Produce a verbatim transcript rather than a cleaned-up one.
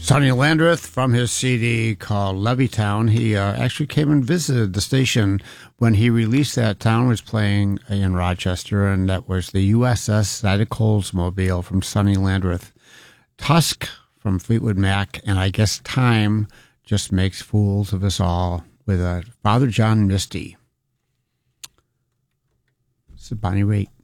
Sonny Landreth from his C D called Levittown. He uh, actually came and visited the station when he released that. Town was playing in Rochester, and that was the U S S Zydeco Oldsmobile from Sonny Landreth. Tusk from Fleetwood Mac, and I guess Time just makes fools of us all with uh, Father John Misty. This is Bonnie Raitt.